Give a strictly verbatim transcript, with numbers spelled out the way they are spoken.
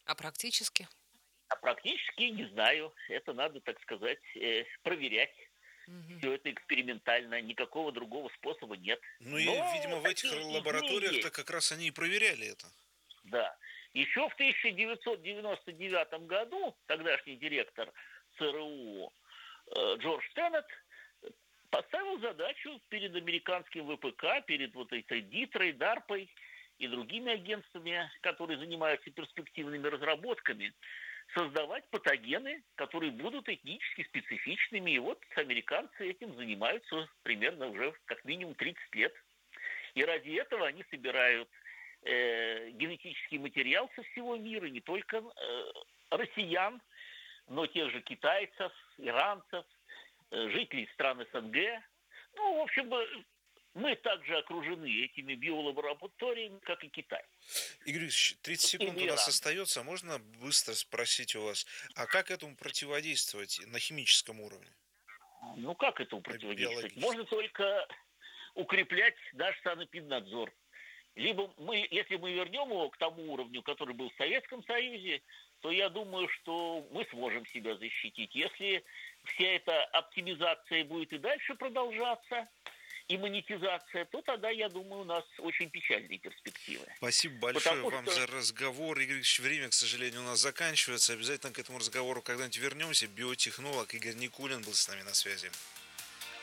А практически? А практически не знаю. Это надо, так сказать, э, проверять. Мгм. Все это экспериментально, никакого другого способа нет. Ну и, Но видимо, в этих такие идеи лабораториях-то есть, как раз они и проверяли это. да. Еще в тысяча девятьсот девяносто девятом году тогдашний директор ЦРУ э, Джордж Теннет поставил задачу перед американским ВПК, перед вот этой Дитрой, Дарпой и другими агентствами, которые занимаются перспективными разработками, создавать патогены, которые будут этнически специфичными. И вот американцы этим занимаются примерно уже как минимум тридцать лет. И ради этого они собирают э, генетический материал со всего мира, не только э, россиян, но тех же китайцев, иранцев, э, жителей стран СНГ. Ну, в общем, э, мы также окружены этими биолабораториями, как и Китай. Игорь Ильич, тридцать секунд у Или нас Иран. остается. Можно быстро спросить у вас, а как этому противодействовать на химическом уровне, Ну, как этому на противодействовать? Можно биологическом? только укреплять наш санэпиднадзор. Либо мы, если мы вернем его к тому уровню, который был в Советском Союзе, то я думаю, что мы сможем себя защитить. Если вся эта оптимизация будет и дальше продолжаться, и монетизация, то тогда, я думаю, у нас очень печальные перспективы. Спасибо большое Потому вам что за разговор. Игорь Ильич, время, к сожалению, у нас заканчивается. Обязательно к этому разговору когда-нибудь вернемся. Биотехнолог Игорь Никулин был с нами на связи.